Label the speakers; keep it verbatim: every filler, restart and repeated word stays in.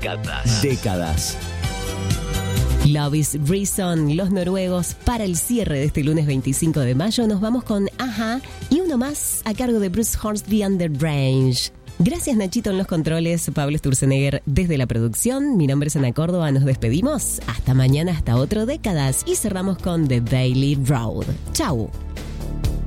Speaker 1: Décadas.
Speaker 2: Décadas.
Speaker 3: Love is Reason, los noruegos. Para el cierre de este lunes veinticinco de mayo nos vamos con Aja y uno más a cargo de Bruce Hornsby and the Range. Gracias Nachito en los controles, Pablo Sturzenegger desde la producción. Mi nombre es Ana Córdoba, nos despedimos. Hasta mañana, hasta otro Décadas. Y cerramos con The Daily Road. Chau.